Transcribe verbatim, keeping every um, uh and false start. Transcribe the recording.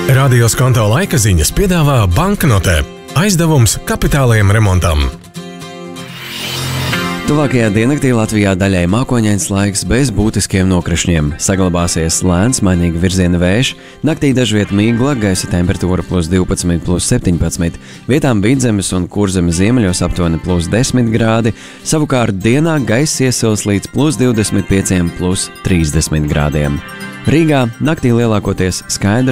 Radio Skonto laika ziņas piedāvā banknotē. Aizdevums kapitālajiem remontam. Tuvākajā diennaktī Latvijā daļai mākoņains laiks bez būtiskiem nokrišņiem. Saglabāsies lēns, mainīga virziena vējš, naktī dažviet migla, gaisa temperatūra plus divpadsmit, plus septiņpadsmit, vietām Vidzemes un Kurzemes ziemeļos aptuveni plus desmit grādi, savukārt dienā gaiss iesils līdz plus divdesmit pieciem, plus trīsdesmit grādiem. Rīgā naktī lielākoties skaidrs.